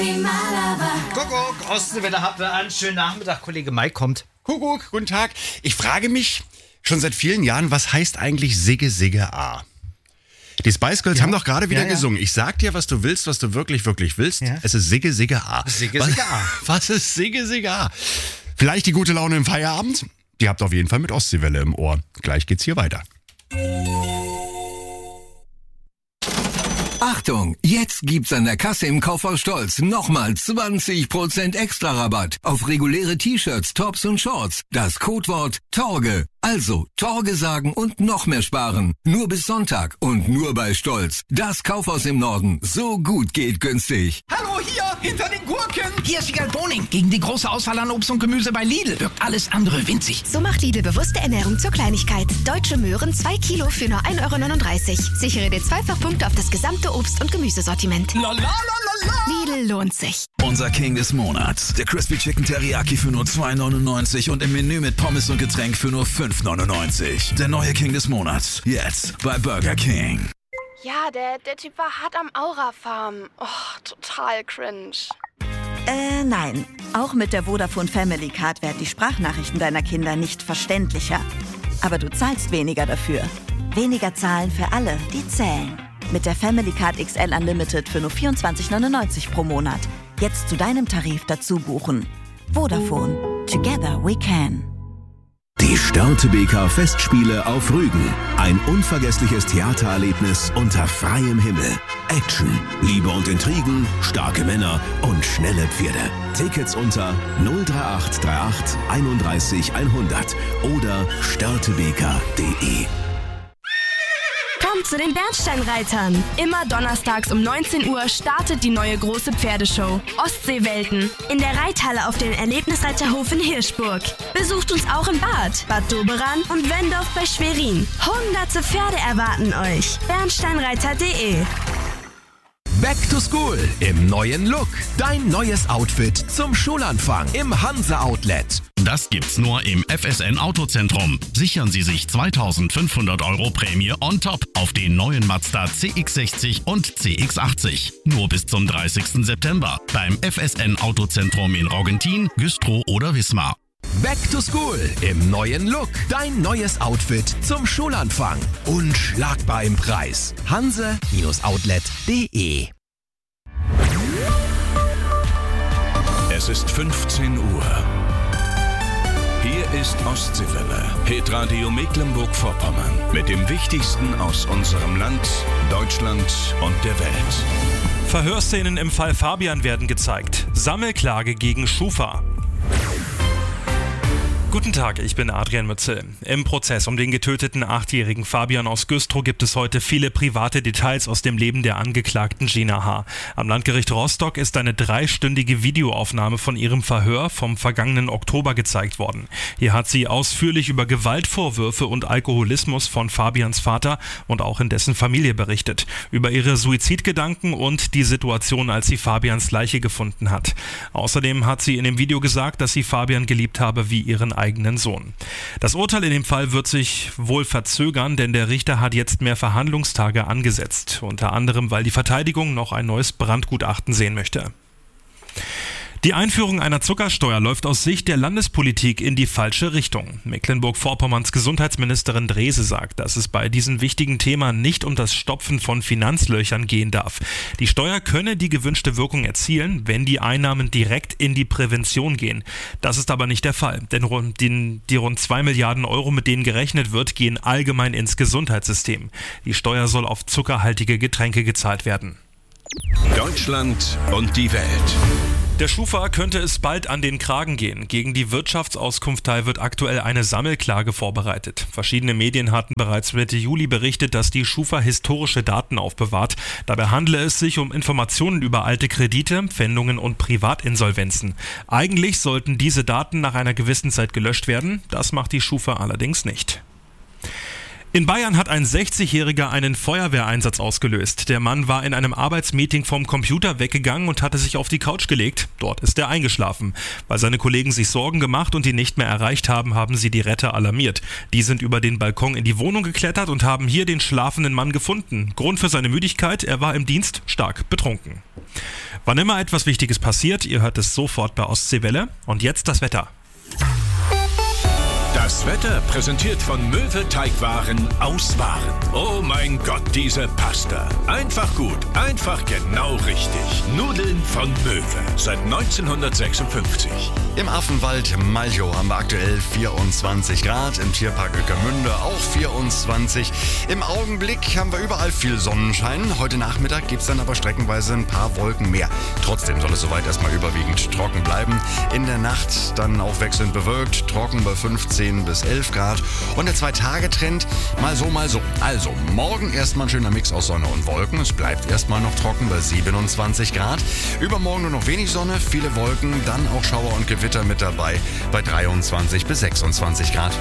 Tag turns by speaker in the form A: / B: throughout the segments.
A: Kuckuck, Ostseewelle, habt ihr einen schönen Nachmittag. Kollege Mike kommt.
B: Kuckuck, guten Tag. Ich frage mich schon seit vielen Jahren, was heißt eigentlich Sigge, Sigge, A? Die Spice Girls haben doch gerade wieder gesungen. Ich sag dir, was du willst, was du wirklich, wirklich willst. Ja. Es ist Sigge, Sigge, A.
A: Sigge, Sigge, A.
B: Was ist Sigge, Sigge, A? Vielleicht die gute Laune im Feierabend? Die habt auf jeden Fall mit Ostseewelle im Ohr. Gleich geht's hier weiter.
C: Achtung, jetzt gibt's an der Kasse im Kaufhaus Stolz nochmal 20% extra Rabatt auf reguläre T-Shirts, Tops und Shorts. Das Codewort Torge. Also Torge sagen und noch mehr sparen. Nur bis Sonntag und nur bei Stolz. Das Kaufhaus im Norden. So gut geht günstig.
D: Hallo, hier, hinter den Gurken. Hier ist Sigurd Boning. Gegen die große Auswahl an Obst und Gemüse bei Lidl wirkt alles andere winzig.
E: So macht Lidl bewusste Ernährung zur Kleinigkeit. Deutsche Möhren 2 Kilo für nur 1,39 €. Sichere dir Zweifachpunkte auf das gesamte Obst- und Gemüsesortiment.
D: La la la la la.
E: Lidl lohnt sich.
F: Unser King des Monats. Der Crispy Chicken Teriyaki für nur 2,99 und im Menü mit Pommes und Getränk für nur 5,99. Der neue King des Monats. Jetzt bei Burger King.
G: Ja, der Typ war hart am Aura-Farm. Oh, total cringe.
H: Nein. Auch mit der Vodafone Family Card werden die Sprachnachrichten deiner Kinder nicht verständlicher. Aber du zahlst weniger dafür. Weniger zahlen für alle, die zählen. Mit der Family Card XL Unlimited für nur 24,99 € pro Monat. Jetzt zu deinem Tarif dazu buchen. Vodafone. Together we can.
I: Die Störtebeker Festspiele auf Rügen. Ein unvergessliches Theatererlebnis unter freiem Himmel. Action, Liebe und Intrigen, starke Männer und schnelle Pferde. Tickets unter 03838 31 100 oder störtebeker.de.
J: Kommt zu den Bernsteinreitern. Immer donnerstags um 19 Uhr startet die neue große Pferdeshow Ostseewelten in der Reithalle auf dem Erlebnisreiterhof in Hirschburg. Besucht uns auch in Bad Doberan und Wendorf bei Schwerin. Hunderte Pferde erwarten euch. Bernsteinreiter.de.
K: Back to School im neuen Look. Dein neues Outfit zum Schulanfang im Hansa Outlet.
L: Das gibt's nur im FSN Autozentrum. Sichern Sie sich 2.500 € Prämie on top auf den neuen Mazda CX-60 und CX-80. Nur bis zum 30. September beim FSN Autozentrum in Roggentin, Güstrow oder Wismar.
K: Back to School im neuen Look. Dein neues Outfit zum Schulanfang. Unschlagbar im Preis. hanse-outlet.de.
M: Es ist 15 Uhr. Hier ist Ostseewelle, Hitradio Mecklenburg-Vorpommern. Mit dem Wichtigsten aus unserem Land, Deutschland und der Welt.
N: Verhörszenen im Fall Fabian werden gezeigt. Sammelklage gegen Schufa. Guten Tag, ich bin Adrian Mützel. Im Prozess um den getöteten 8-jährigen Fabian aus Güstrow gibt es heute viele private Details aus dem Leben der Angeklagten Gina H. Am Landgericht Rostock ist eine 3-stündige Videoaufnahme von ihrem Verhör vom vergangenen Oktober gezeigt worden. Hier hat sie ausführlich über Gewaltvorwürfe und Alkoholismus von Fabians Vater und auch in dessen Familie berichtet. Über ihre Suizidgedanken und die Situation, als sie Fabians Leiche gefunden hat. Außerdem hat sie in dem Video gesagt, dass sie Fabian geliebt habe wie ihren eigenen Sohn. Das Urteil in dem Fall wird sich wohl verzögern, denn der Richter hat jetzt mehr Verhandlungstage angesetzt. Unter anderem, weil die Verteidigung noch ein neues Brandgutachten sehen möchte. Die Einführung einer Zuckersteuer läuft aus Sicht der Landespolitik in die falsche Richtung. Mecklenburg-Vorpommerns Gesundheitsministerin Drese sagt, dass es bei diesem wichtigen Thema nicht um das Stopfen von Finanzlöchern gehen darf. Die Steuer könne die gewünschte Wirkung erzielen, wenn die Einnahmen direkt in die Prävention gehen. Das ist aber nicht der Fall, denn die rund 2 Milliarden €, mit denen gerechnet wird, gehen allgemein ins Gesundheitssystem. Die Steuer soll auf zuckerhaltige Getränke gezahlt werden.
M: Deutschland und die Welt.
N: Der Schufa könnte es bald an den Kragen gehen. Gegen die Wirtschaftsauskunftei wird aktuell eine Sammelklage vorbereitet. Verschiedene Medien hatten bereits Mitte Juli berichtet, dass die Schufa historische Daten aufbewahrt. Dabei handle es sich um Informationen über alte Kredite, Pfändungen und Privatinsolvenzen. Eigentlich sollten diese Daten nach einer gewissen Zeit gelöscht werden. Das macht die Schufa allerdings nicht. In Bayern hat ein 60-Jähriger einen Feuerwehreinsatz ausgelöst. Der Mann war in einem Arbeitsmeeting vom Computer weggegangen und hatte sich auf die Couch gelegt. Dort ist er eingeschlafen. Weil seine Kollegen sich Sorgen gemacht und ihn nicht mehr erreicht haben, haben sie die Retter alarmiert. Die sind über den Balkon in die Wohnung geklettert und haben hier den schlafenden Mann gefunden. Grund für seine Müdigkeit, er war im Dienst stark betrunken. Wann immer etwas Wichtiges passiert, ihr hört es sofort bei Ostseewelle. Und jetzt das Wetter.
M: Das Wetter präsentiert von Möwe Teigwaren aus Waren. Oh mein Gott, diese Pasta. Einfach gut, einfach genau richtig. Nudeln von Möwe. Seit 1956.
B: Im Affenwald Malchow haben wir aktuell 24 Grad. Im Tierpark Ueckermünde auch 24. Im Augenblick haben wir überall viel Sonnenschein. Heute Nachmittag gibt es dann aber streckenweise ein paar Wolken mehr. Trotzdem soll es soweit erstmal überwiegend trocken bleiben. In der Nacht dann auch wechselnd bewölkt, trocken bei 15 bis 11 Grad. Und der 2-Tage-Trend mal so, mal so. Also morgen erstmal ein schöner Mix aus Sonne und Wolken. Es bleibt erstmal noch trocken bei 27 Grad. Übermorgen nur noch wenig Sonne, viele Wolken, dann auch Schauer und Gewitter mit dabei bei 23 bis 26 Grad.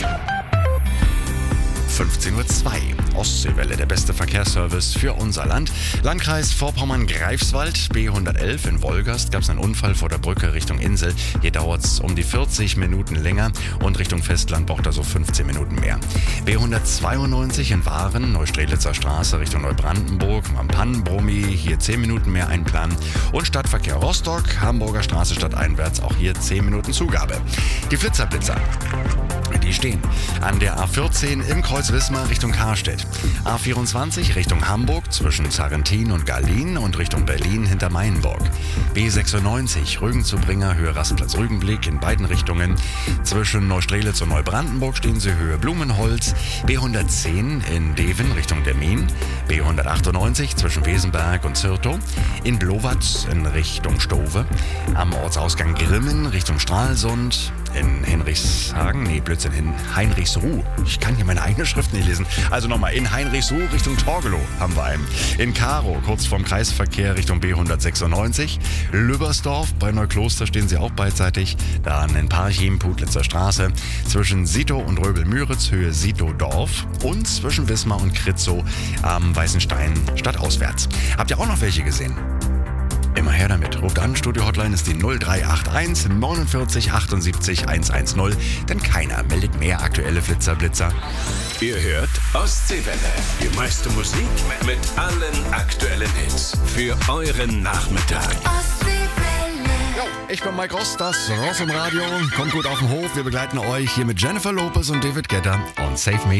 B: 15:02 Uhr. Ostseewelle, der beste Verkehrsservice für unser Land. Landkreis Vorpommern-Greifswald, B111 in Wolgast, gab es einen Unfall vor der Brücke Richtung Insel. Hier dauert es um die 40 Minuten länger und Richtung Festland braucht er so 15 Minuten mehr. B192 in Waren, Neustrelitzer Straße Richtung Neubrandenburg, am Pannenbrummi, hier 10 Minuten mehr einplanen. Und Stadtverkehr Rostock, Hamburger Straße stadteinwärts, auch hier 10 Minuten Zugabe. Die Flitzerblitzer. Die stehen an der A14 im Kreuz Wismar Richtung Karstedt. A24 Richtung Hamburg zwischen Zarrentin und Garlin und Richtung Berlin hinter Mainburg. B96 Rügen zu Bringer, Höhe Rastplatz Rügenblick in beiden Richtungen. Zwischen Neustrelitz und Neubrandenburg stehen sie Höhe Blumenholz. B110 in Deven Richtung Demmin. B198 zwischen Wesenberg und Zirtow. In Blowatz in Richtung Stove. Am Ortsausgang Grimmen Richtung Stralsund. In in Heinrichsruh. Ich kann hier meine eigene Schrift nicht lesen. Also nochmal, in Heinrichsruh Richtung Torgelow haben wir einen. In Karow, kurz vorm Kreisverkehr Richtung B196. Lübbersdorf, bei Neukloster stehen sie auch beidseitig. Dann in Parchim, Putlitzer Straße. Zwischen Sitow und Röbel-Müritz, Höhe Sitow-Dorf. Und zwischen Wismar und Kritzow am Weißenstein stadtauswärts. Habt ihr auch noch welche gesehen? Immer her damit. Ruft an, Studio-Hotline ist die 0381 49 78 110, denn keiner meldet mehr aktuelle Blitzer.
M: Ihr hört Ostseewelle. Die meiste Musik mit allen aktuellen Hits. Für euren Nachmittag.
B: Jo, ich bin Mike Rost, das Ross im Radio. Kommt gut auf den Hof. Wir begleiten euch hier mit Jennifer Lopez und David Guetta und Save Me.